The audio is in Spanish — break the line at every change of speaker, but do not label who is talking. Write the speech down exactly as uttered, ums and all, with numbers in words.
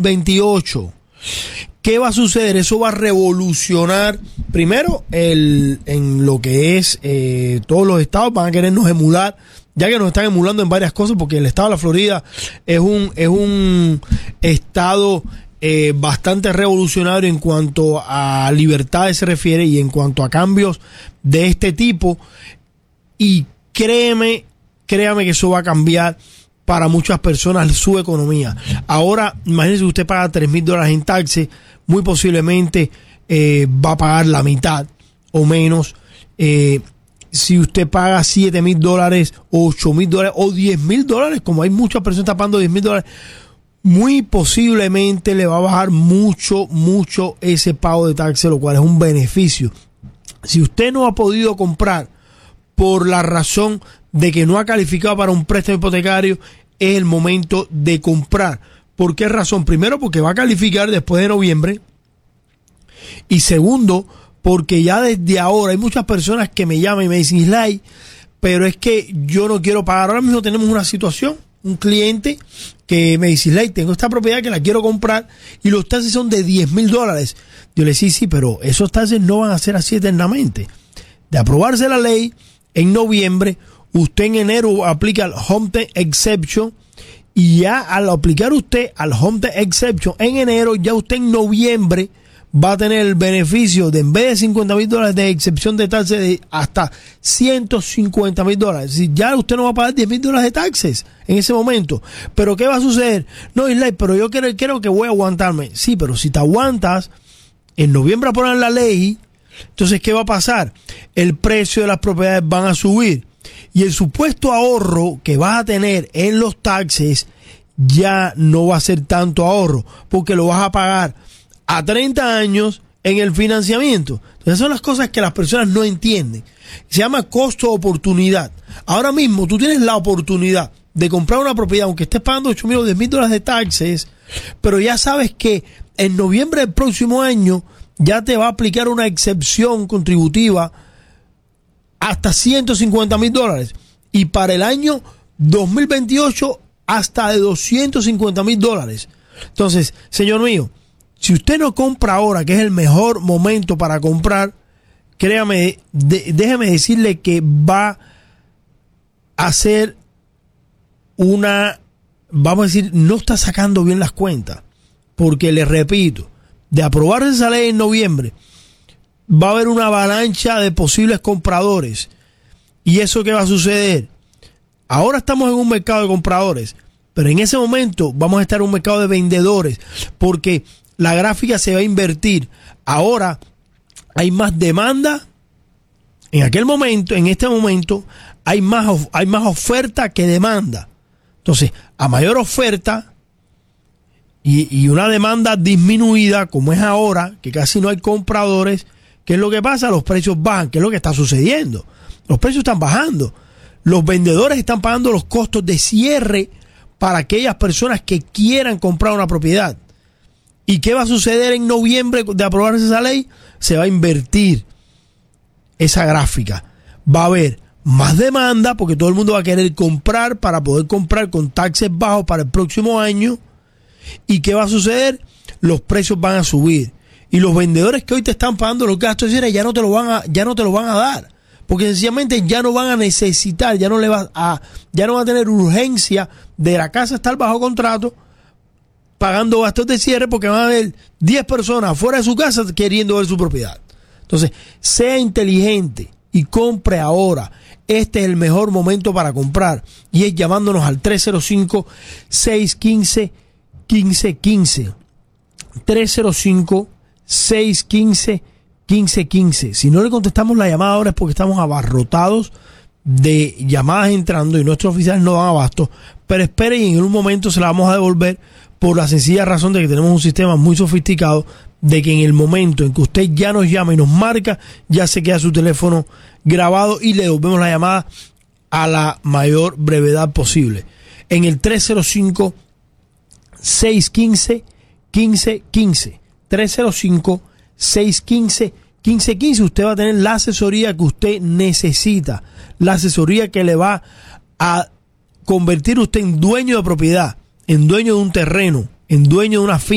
veintiocho. ¿Qué va a suceder? Eso va a revolucionar, primero, el, en lo que es eh, todos los estados van a querernos emular, ya que nos están emulando en varias cosas, porque el estado de la Florida es un, es un estado eh, bastante revolucionario en cuanto a libertades se refiere y en cuanto a cambios de este tipo. Y créeme, créame que eso va a cambiar para muchas personas su economía. Ahora, imagínense que usted paga tres mil dólares en taxes, muy posiblemente eh, va a pagar la mitad o menos. Eh, si usted paga siete mil dólares, ocho mil dólares o diez mil dólares, como hay muchas personas que están pagando diez mil dólares, muy posiblemente le va a bajar mucho, mucho ese pago de taxes, lo cual es un beneficio. Si usted no ha podido comprar por la razón de que no ha calificado para un préstamo hipotecario, es el momento de comprar. ¿Por qué razón? Primero, porque va a calificar después de noviembre. Y segundo, porque ya desde ahora hay muchas personas que me llaman y me dicen, Islay, pero es que yo no quiero pagar. Ahora mismo tenemos una situación, un cliente que me dice, Islay, tengo esta propiedad que la quiero comprar y los taxes son de diez mil dólares. Yo le decía, sí, pero esos taxes no van a ser así eternamente. De aprobarse la ley en noviembre, usted en enero aplica el Homestead Exception y ya al aplicar usted al Homestead Exception en enero, ya usted en noviembre va a tener el beneficio de, en vez de cincuenta mil dólares de excepción de taxes, de hasta ciento cincuenta mil dólares. Es decir, ya usted no va a pagar diez mil dólares de taxes en ese momento. Pero ¿qué va a suceder? No, Islay, pero yo quiero, quiero que voy a aguantarme. Sí, pero si te aguantas, en noviembre ponen la ley, entonces ¿qué va a pasar? El precio de las propiedades van a subir. Y el supuesto ahorro que vas a tener en los taxes ya no va a ser tanto ahorro, porque lo vas a pagar a treinta años en el financiamiento. Entonces son las cosas que las personas no entienden. Se llama costo de oportunidad. Ahora mismo tú tienes la oportunidad de comprar una propiedad, aunque estés pagando ocho mil o diez mil dólares de taxes, pero ya sabes que en noviembre del próximo año ya te va a aplicar una excepción contributiva hasta ciento cincuenta mil dólares. Y para el año dos mil veintiocho hasta de doscientos cincuenta mil dólares. Entonces, señor mío, si usted no compra ahora, que es el mejor momento para comprar, créame, de, déjeme decirle que va a ser una, vamos a decir, no está sacando bien las cuentas. Porque le repito, de aprobarse esa ley en noviembre, va a haber una avalancha de posibles compradores. ¿Y eso qué va a suceder? Ahora estamos en un mercado de compradores, pero en ese momento vamos a estar en un mercado de vendedores, porque la gráfica se va a invertir. Ahora hay más demanda. En aquel momento, en este momento, hay más, hay más oferta que demanda. Entonces, a mayor oferta y, y una demanda disminuida, como es ahora, que casi no hay compradores, ¿qué es lo que pasa? Los precios bajan. ¿Qué es lo que está sucediendo? Los precios están bajando. Los vendedores están pagando los costos de cierre para aquellas personas que quieran comprar una propiedad. ¿Y qué va a suceder en noviembre de aprobarse esa ley? Se va a invertir esa gráfica. Va a haber más demanda porque todo el mundo va a querer comprar para poder comprar con taxes bajos para el próximo año. ¿Y qué va a suceder? Los precios van a subir. Y los vendedores que hoy te están pagando los gastos de cierre ya no te lo van a, ya no te lo van a dar. Porque sencillamente ya no van a necesitar, ya no le va a, ya no va a tener urgencia de la casa estar bajo contrato pagando gastos de cierre, porque van a haber diez personas fuera de su casa queriendo ver su propiedad. Entonces, sea inteligente y compre ahora. Este es el mejor momento para comprar y es llamándonos al tres cero cinco, seis uno cinco, uno cinco uno cinco. tres cero cinco, seis uno cinco, uno cinco uno cinco. Si no le contestamos la llamada ahora es porque estamos abarrotados de llamadas entrando y nuestros oficiales no dan abasto, pero espere y en un momento se la vamos a devolver por la sencilla razón de que tenemos un sistema muy sofisticado de que en el momento en que usted ya nos llama y nos marca, ya se queda su teléfono grabado y le devolvemos la llamada a la mayor brevedad posible. En el tres cero cinco, seis uno cinco, uno cinco uno cinco. tres cero cinco, seis uno cinco, uno cinco uno cinco. Usted va a tener la asesoría que usted necesita, la asesoría que le va a convertir usted en dueño de propiedad, en dueño de un terreno, en dueño de una finca.